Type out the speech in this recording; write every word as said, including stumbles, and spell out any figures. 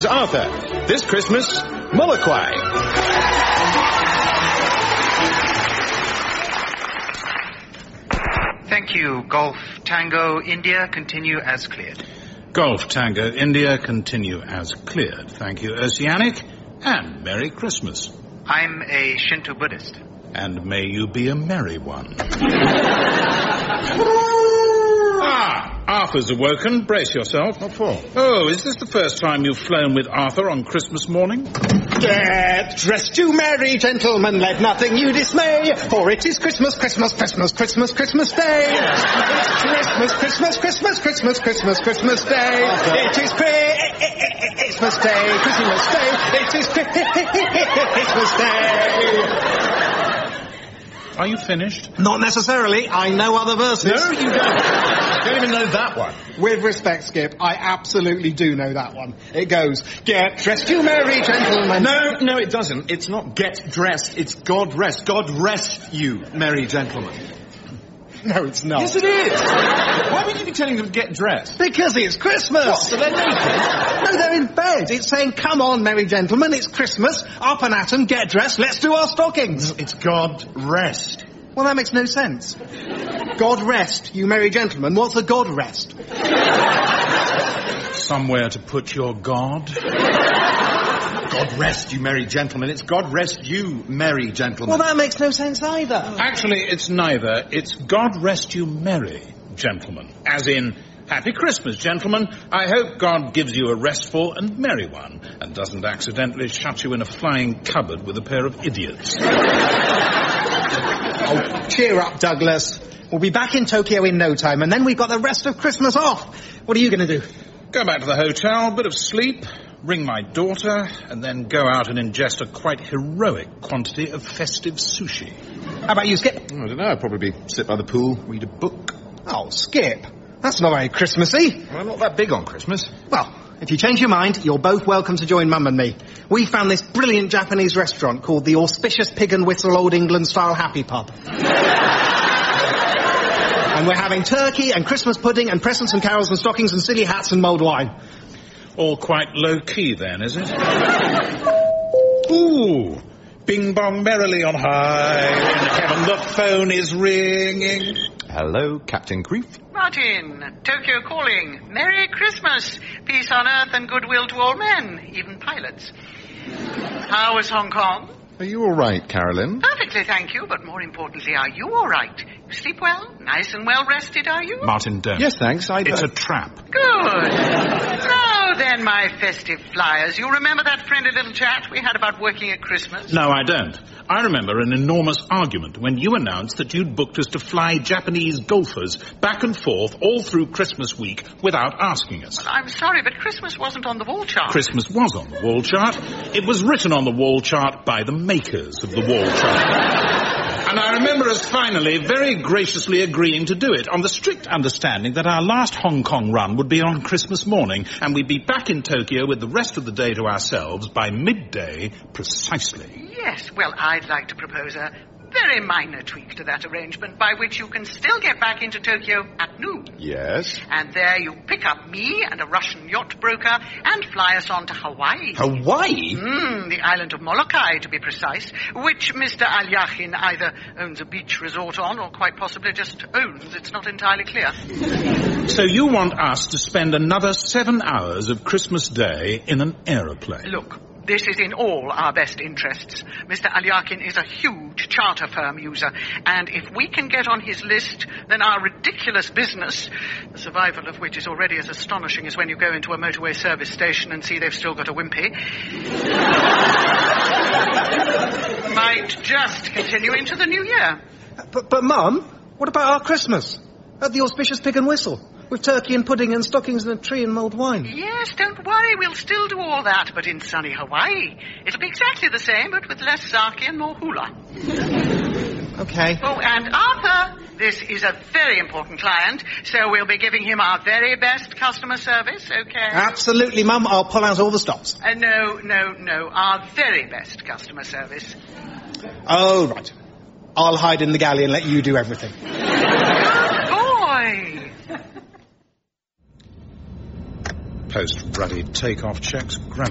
Arthur, this Christmas, Molokwai. Thank you. Golf Tango India, continue as cleared. Golf Tango India, continue as cleared. Thank you, Oceanic, and Merry Christmas. I'm a Shinto Buddhist. And may you be a merry one. Ah, Arthur's awoken. Brace yourself. What for? Oh, is this the first time you've flown with Arthur on Christmas morning? Get dressed, you merry gentlemen, let nothing you dismay, for it is Christmas, Christmas, Christmas, Christmas, Christmas Day. Christmas, Christmas, Christmas, Christmas, Christmas, Christmas Day. It is Christmas Day, Christmas Day. It is Christmas Day. Are you finished? Not necessarily. I know other verses. No, you don't. You don't even know that one. With respect, Skip, I absolutely do know that one. It goes, get dressed, you merry gentlemen. No, no, it doesn't. It's not get dressed. It's God rest. God rest you, merry gentlemen. No, it's not. Yes, it is. Why would you be telling them to get dressed? Because it's Christmas. What, so they're naked? No, they're in bed. It's saying, come on, merry gentlemen, it's Christmas. Up and at 'em, get dressed, let's do our stockings. It's God rest. Well, that makes no sense. God rest, you merry gentlemen. What's a God rest? Somewhere to put your God. God rest you, merry gentlemen. It's God rest you, merry gentlemen. Well, that makes no sense either. Actually, it's neither. It's God rest you merry, gentlemen. As in, Happy Christmas, gentlemen. I hope God gives you a restful and merry one, and doesn't accidentally shut you in a flying cupboard with a pair of idiots. Oh, cheer up, Douglas. We'll be back in Tokyo in no time, and then we've got the rest of Christmas off. What are you going to do? Go back to the hotel, bit of sleep, ring my daughter, and then go out and ingest a quite heroic quantity of festive sushi. How about you, Skip? Oh, I don't know. I'd probably sit by the pool, read a book. Oh, Skip. That's not very Christmassy. Well, I'm not that big on Christmas. Well, if you change your mind, you're both welcome to join Mum and me. We found this brilliant Japanese restaurant called the Auspicious Pig and Whistle Old England Style Happy Pub. And we're having turkey and Christmas pudding and presents and carols and stockings and silly hats and mulled wine. All quite low-key then, is it? Ooh, bing bong merrily on high in heaven, the phone is ringing. Hello, Captain Creef. Martin, Tokyo calling. Merry Christmas. Peace on earth and goodwill to all men, even pilots. How was Hong Kong? Are you all right, Carolyn? Perfectly, thank you, but more importantly, are you all right? You sleep well? Nice and well rested, are you? Martin, don't. Yes, thanks. I... It's a trap. Good. Now then, my festive flyers, you remember that friendly little chat we had about working at Christmas? No, I don't. I remember an enormous argument when you announced that you'd booked us to fly Japanese golfers back and forth all through Christmas week without asking us. Well, I'm sorry, but Christmas wasn't on the wall chart. Christmas was on the wall chart. It was written on the wall chart by the makers of the wall chart. And I remember us finally very graciously agreeing to do it on the strict understanding that our last Hong Kong run would be on Christmas morning and we'd be back in Tokyo with the rest of the day to ourselves by midday precisely. Yes, well, I'd like to propose a very minor tweak to that arrangement by which you can still get back into Tokyo at noon. Yes? And there you pick up me and a Russian yacht broker and fly us on to Hawaii. Hawaii? Mm, the island of Molokai, to be precise, which Mister Alyakhin either owns a beach resort on or quite possibly just owns. It's not entirely clear. So you want us to spend another seven hours of Christmas Day in an aeroplane? Look, this is in all our best interests. Mister Alyakhin is a huge charter firm user, and if we can get on his list, then our ridiculous business, the survival of which is already as astonishing as when you go into a motorway service station and see they've still got a wimpy, might just continue into the new year. But, but Mum, what about our Christmas? At the Auspicious Pig and Whistle, with turkey and pudding and stockings and a tree and mulled wine. Yes, don't worry, we'll still do all that, but in sunny Hawaii. It'll be exactly the same, but with less sake and more hula. Okay. Oh, and Arthur, this is a very important client, so we'll be giving him our very best customer service, okay? Absolutely, Mum. I'll pull out all the stops. Uh, no, no, no, our very best customer service. Oh, right. I'll hide in the galley and let you do everything. Good boy! Post-ruddy takeoff checks.